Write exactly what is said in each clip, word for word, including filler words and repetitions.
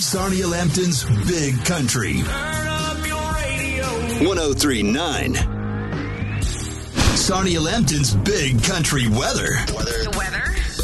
Sarnia Lambton's Big Country. Turn up your radio. one oh three point nine. Sarnia Lambton's Big Country weather. Weather. The weather.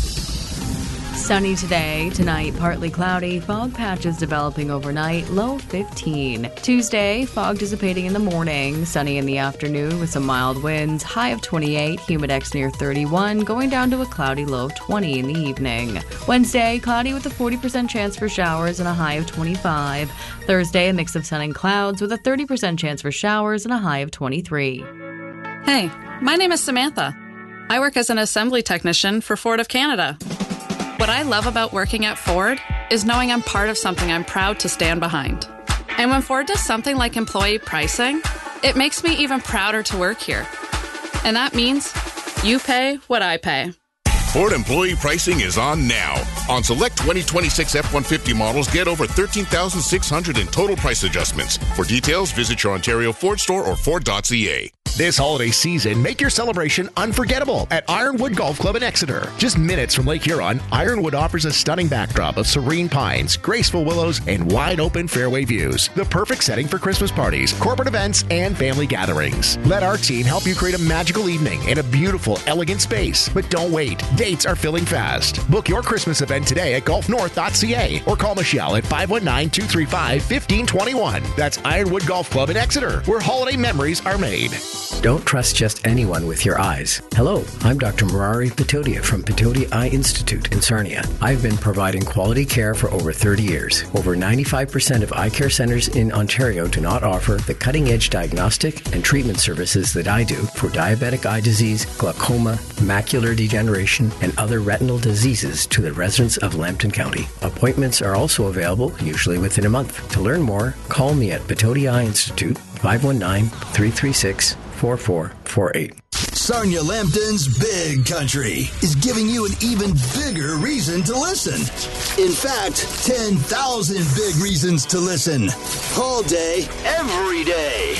Sunny today, tonight partly cloudy, fog patches developing overnight, low fifteen. Tuesday, fog dissipating in the morning, sunny in the afternoon with some mild winds, high of twenty-eight, humidex near thirty-one, going down to a cloudy low of twenty in the evening. Wednesday, cloudy with a forty percent chance for showers and a high of twenty-five. Thursday, a mix of sun and clouds with a thirty percent chance for showers and a high of twenty-three. Hey, my name is Samantha. I work as an assembly technician for Ford of Canada. What I love about working at Ford is knowing I'm part of something I'm proud to stand behind. And when Ford does something like employee pricing, it makes me even prouder to work here. And that means you pay what I pay. Ford employee pricing is on now. On select twenty twenty-six F one fifty models, get over thirteen thousand six hundred in total price adjustments. For details, visit your Ontario Ford store or Ford dot C A. This holiday season, make your celebration unforgettable at Ironwood Golf Club in Exeter. Just minutes from Lake Huron, Ironwood offers a stunning backdrop of serene pines, graceful willows, and wide-open fairway views. The perfect setting for Christmas parties, corporate events, and family gatherings. Let our team help you create a magical evening in a beautiful, elegant space. But don't wait. Dates are filling fast. Book your Christmas event today at golf north dot C A or call Michelle at five one nine, two three five, one five two one. That's Ironwood Golf Club in Exeter, where holiday memories are made. Don't trust just anyone with your eyes. Hello, I'm Doctor Murari Patodia from Patodia Eye Institute in Sarnia. I've been providing quality care for over thirty years. Over ninety-five percent of eye care centers in Ontario do not offer the cutting-edge diagnostic and treatment services that I do for diabetic eye disease, glaucoma, macular degeneration, and other retinal diseases to the residents of Lambton County. Appointments are also available, usually within a month. To learn more, call me at Patodia Eye Institute, five one nine, three three six, four four four eight. Sarnia Lambton's Big Country is giving you an even bigger reason to listen. In fact, ten thousand big reasons to listen. All day, every day.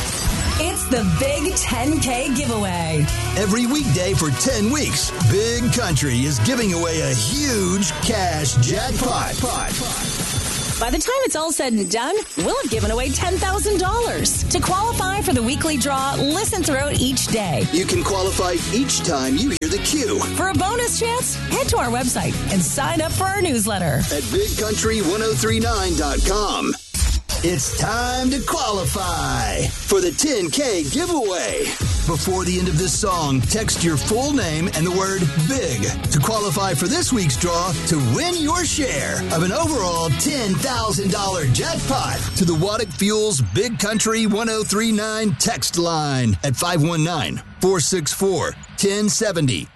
It's the Big ten K giveaway. Every weekday for ten weeks, Big Country is giving away a huge cash jackpot. By the time it's all said and done, we'll have given away ten thousand dollars. To qualify for the weekly draw, listen throughout each day. You can qualify each time you hear the cue. For a bonus chance, head to our website and sign up for our newsletter at big country ten thirty-nine dot com. It's time to qualify for the ten K giveaway. Before the end of this song, text your full name and the word BIG to qualify for this week's draw to win your share of an overall ten thousand dollars jackpot to the Waddick Fuels Big Country ten thirty-nine text line at five one nine, four six four, one oh seven oh.